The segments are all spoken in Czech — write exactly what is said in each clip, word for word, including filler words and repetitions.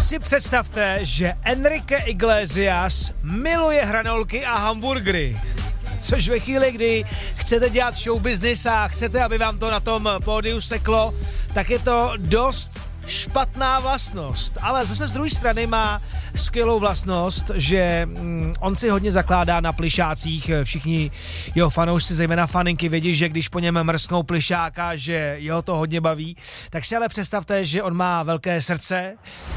si představte, že Enrique Iglesias miluje hranolky a hamburgery. Což ve chvíli, kdy chcete dělat show business a chcete, aby vám to na tom pódiu seklo, tak je to dost špatná vlastnost. Ale zase z druhé strany má skvělou vlastnost, že mm, on si hodně zakládá na plišácích. Všichni jeho fanoušci, zejména faninky, vědí, že když po něm mrsknou plišáka, že jeho to hodně baví. Tak si ale představte, že on má velké srdce.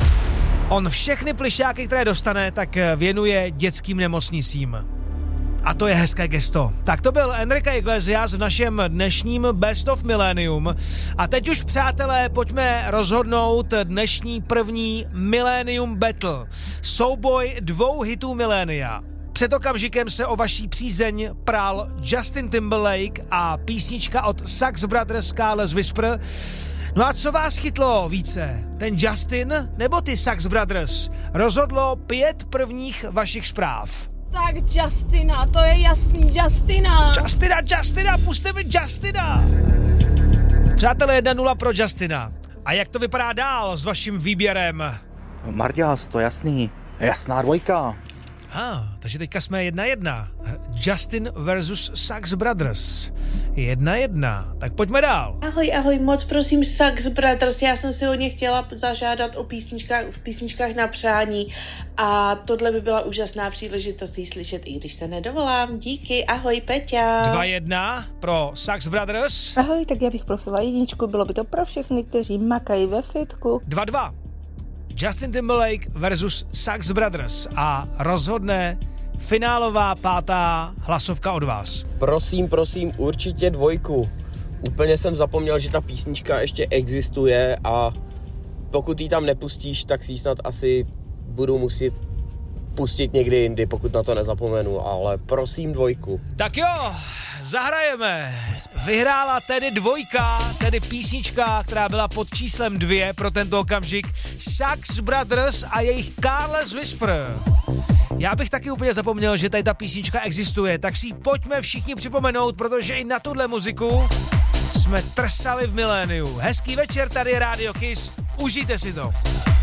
On všechny plišáky, které dostane, tak věnuje dětským nemocnicím. A to je hezké gesto. Tak to byl Enrique Iglesias v našem dnešním Best of Millennium. A teď už, přátelé, pojďme rozhodnout dnešní první Millennium Battle. Souboj dvou hitů milénia. Před okamžikem se o vaší přízeň prál Justin Timberlake a písnička od Sax Brothers Careless Whisper. No a co vás chytlo více? Ten Justin nebo ty Sax Brothers? Rozhodlo pět prvních vašich zpráv. Tak Justina, to je jasný, Justina. Justina, Justina, puste mi Justina. Přátelé, jedna nula pro Justina. A jak to vypadá dál s vaším výběrem? Marďas, to jasný, jasná dvojka. Ha, takže teďka jsme jedna jedna. Justin versus Sax Brothers. Jedna jedna. Tak pojďme dál. Ahoj, ahoj, moc prosím Sax Brothers, já jsem si o ně chtěla zažádat o písničkách, v písničkách na přání a tohle by byla úžasná příležitost jí slyšet, i když se nedovolám. Díky, ahoj, Peťa. Dva jedna pro Sax Brothers. Ahoj, tak já bych prosila jedničku, bylo by to pro všechny, kteří makají ve fitku. Dva dva. Justin Timberlake versus Sax Brothers a rozhodne finálová pátá hlasovka od vás. Prosím, prosím, určitě dvojku. Úplně jsem zapomněl, že ta písnička ještě existuje a pokud ji tam nepustíš, tak si ji snad asi budu muset pustit někdy jindy, pokud na to nezapomenu, ale prosím dvojku. Tak jo, zahrajeme. Vyhrála tedy dvojka, tedy písnička, která byla pod číslem dvě pro tento okamžik. Sax Brothers a jejich Careless Whisper. Já bych taky úplně zapomněl, že tady ta písnička existuje, tak si ji pojďme všichni připomenout, protože i na tuhle muziku jsme trsali v miléniu. Hezký večer, tady je Radio Kiss, užijte si to.